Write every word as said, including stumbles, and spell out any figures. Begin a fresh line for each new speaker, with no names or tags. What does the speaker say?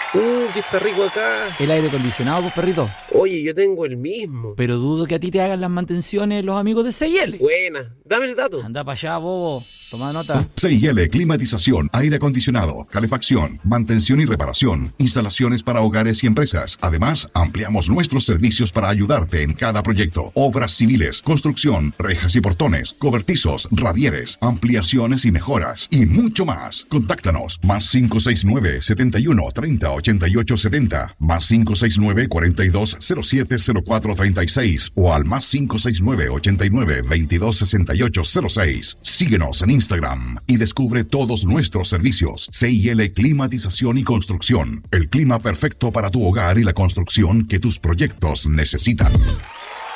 Uh, que está rico acá.
El aire acondicionado, pues, perrito.
Oye, yo tengo el mismo.
Pero dudo que a ti te hagan las mantenciones los amigos de C I L.
Buena, dame el dato.
Anda para allá, bobo. Toma nota.
C I L, climatización, aire acondicionado, calefacción, mantención y reparación, instalaciones para hogares y empresas. Además, ampliamos nuestros servicios para ayudarte en cada proyecto. Obras civiles, construcción, rejas y portones, cobertizos, radieres, ampliaciones y mejoras, y mucho más. Contáctanos, más cinco seis nueve, setenta y uno, treinta, ochenta y ocho, setenta, más cinco seis nueve, cuarenta y dos, cero siete, cero cuatro, treinta y seis, o al más cinco seis nueve, ochenta y nueve, veintidós, sesenta y ocho, cero seis. Síguenos en Instagram y descubre todos nuestros servicios. C I L Climatización y Construcción. El clima perfecto para tu hogar y la construcción que tus proyectos necesitan.